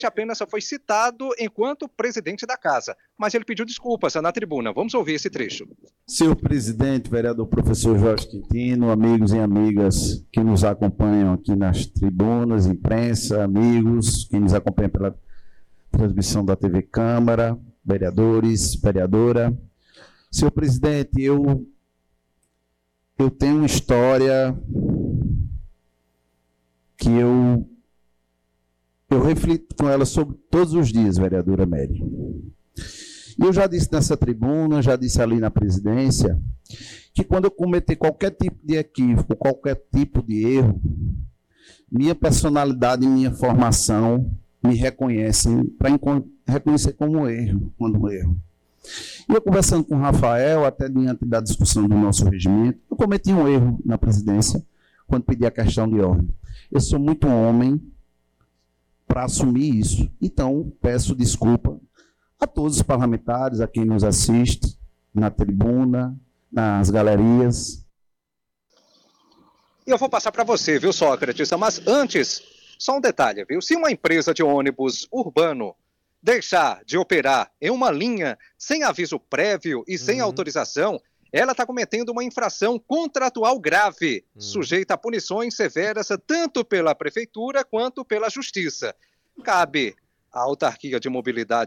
apenas só foi citado enquanto presidente da casa, mas ele pediu desculpas na tribuna. Vamos ouvir esse trecho. Senhor presidente, vereador professor Jorge Quintino, amigos e amigas que nos acompanham aqui nas tribunas, imprensa, amigos que nos acompanham pela transmissão da TV Câmara, vereadores, vereadora. Senhor presidente, eu tenho uma história que eu reflito com ela sobre todos os dias, vereadora Mary. E eu já disse nessa tribuna, já disse ali na presidência, que quando eu cometer qualquer tipo de equívoco, qualquer tipo de erro, minha personalidade e minha formação me reconhecem para reconhecer como erro, quando erro. E eu conversando com o Rafael, até diante da discussão do nosso regimento, eu cometi um erro na presidência, quando pedi a questão de ordem. Eu sou muito homem para assumir isso. Então, peço desculpa a todos os parlamentares, a quem nos assiste, na tribuna, nas galerias. E eu vou passar para você, viu, Sócrates? Mas antes, só um detalhe, viu? Se uma empresa de ônibus urbano deixar de operar em uma linha sem aviso prévio e sem autorização, ela está cometendo uma infração contratual grave, sujeita a punições severas tanto pela prefeitura quanto pela justiça. Cabe à autarquia de mobilidade